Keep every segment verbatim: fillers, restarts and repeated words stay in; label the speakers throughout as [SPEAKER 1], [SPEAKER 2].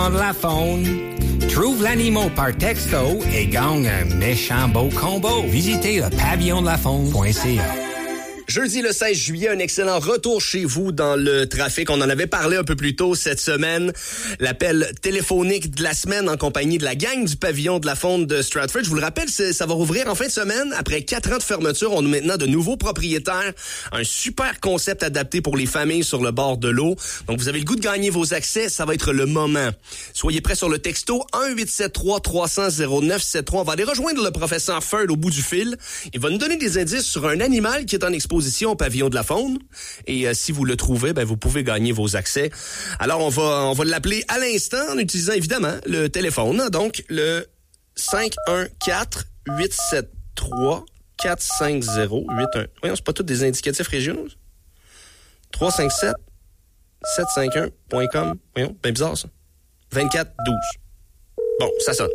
[SPEAKER 1] pavillon de la faune. Trouve l'animal par texto et gagne un méchant beau combo. Visitez le pavillon de la faune point c a.
[SPEAKER 2] Jeudi le seize juillet, un excellent retour chez vous dans le trafic. On en avait parlé un peu plus tôt cette semaine. L'appel téléphonique de la semaine en compagnie de la gang du pavillon de la faune de Stratford. Je vous le rappelle, ça va rouvrir en fin de semaine. Après quatre ans de fermeture, on a maintenant de nouveaux propriétaires. Un super concept adapté pour les familles sur le bord de l'eau. Donc, vous avez le goût de gagner vos accès. Ça va être le moment. Soyez prêts sur le texto un huit sept trois trois cents zéro neuf sept trois. On va aller rejoindre le professeur Ferd au bout du fil. Il va nous donner des indices sur un animal qui est en exposition au pavillon de la faune. Et euh, si vous le trouvez, ben vous pouvez gagner vos accès. Alors, on va on va l'appeler à l'instant en utilisant évidemment le téléphone. Donc, le cinq un quatre huit sept trois quatre cinq zéro huit un. Voyons, c'est pas tous des indicatifs régionaux. trois cinq sept sept cinq un point com. Voyons, ben bizarre ça. vingt-quatre douze. Bon, ça sonne.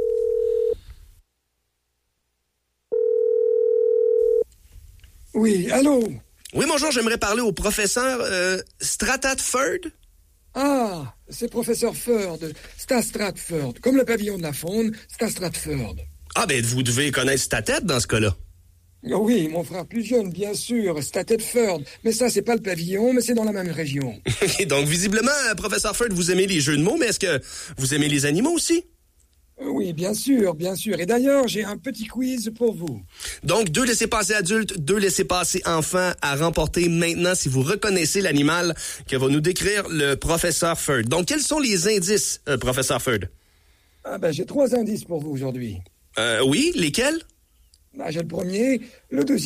[SPEAKER 3] Oui, allô?
[SPEAKER 2] Oui, bonjour, j'aimerais parler au professeur euh, Stratford.
[SPEAKER 3] Ah, c'est professeur Ferd, c'est à Stratford. Comme le pavillon de la faune, c'est à Stratford.
[SPEAKER 2] Ah, ben, vous devez connaître ta tête dans ce cas-là.
[SPEAKER 3] Oh oui, mon frère plus jeune, bien sûr, c'est à Ferd. Mais ça, c'est pas le pavillon, mais c'est dans la même région.
[SPEAKER 2] Donc, visiblement, professeur Ferd, vous aimez les jeux de mots, mais est-ce que vous aimez les animaux aussi?
[SPEAKER 3] Oui, bien sûr, bien sûr. Et d'ailleurs, j'ai un petit quiz pour vous.
[SPEAKER 2] Donc, deux laissez-passer adultes, deux laissez-passer enfants à remporter maintenant si vous reconnaissez l'animal que va nous décrire le professeur Ferd. Donc, quels sont les indices, euh, professeur Ferd?
[SPEAKER 3] Ah ben, j'ai trois indices pour vous aujourd'hui.
[SPEAKER 2] Euh, oui, lesquels?
[SPEAKER 3] Ah, j'ai le premier, le deuxième.